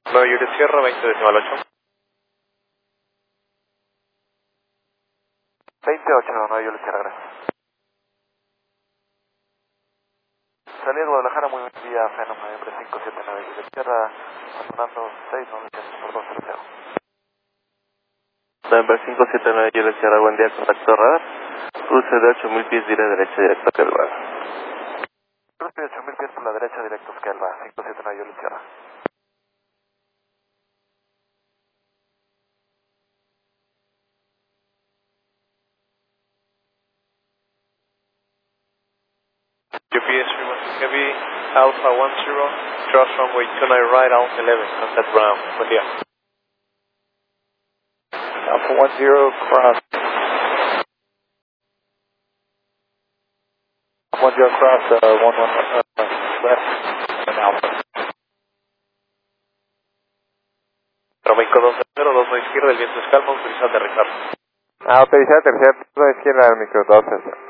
9 Juliet Sierra, 20 decimal 8. 28, 9 Juliet Sierra, gracias. Salida de Guadalajara, muy buen día, Feno, noviembre 579 Juliet Sierra, sonando 6,900 por 200. November 579 Juliet Sierra, buen día, contacto radar. Cruce de 8000 pies, derecha, directo a Kelva. Cruce de 8000 pies por la derecha, directo a Kelva, 579 Juliet Sierra. UPS 312 Heavy, Alpha 10, cross runway 29 right, Alpha 11, contact ground. Buen día. Alpha 10, cross. 10 cross, 11 left, and Alpha. Romeico 2-0, 2 izquierda, el viento es calmo, autorizado a aterrizar. Autorizada tercera, izquierda, micro 12.